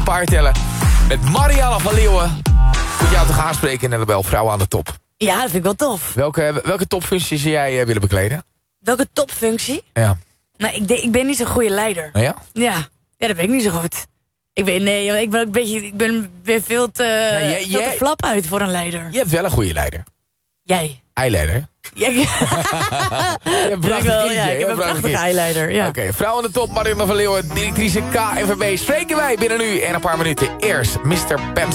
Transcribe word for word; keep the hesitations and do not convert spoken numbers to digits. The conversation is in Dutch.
paar tellen. Met Marianne van Leeuwen. Moet jou te gaan spreken in de bel. Vrouw aan de top. Ja, dat vind ik wel tof. Welke, welke topfunctie zou jij uh, willen bekleden? Welke topfunctie? Ja. Nou, ik, de, ik ben niet zo'n goede leider. Nou ja? Ja. Ja, dat ben ik niet zo goed. Ik ben, nee, ik ben een beetje, ik ben, ben veel te, Nou, jij, veel te jij, flap uit voor een leider. je hebt wel een goede leider. Jij. Eileider. Ja, ik, Je hebt een prachtig wel, kindje, ja, ik hè? heb een Prachtig prachtige kind. eileider. Ja. Oké, okay, vrouw aan de top, Marianne van Leeuwen, directrice K N V B. Spreken wij binnen nu en een paar minuten. Eerst mister Pam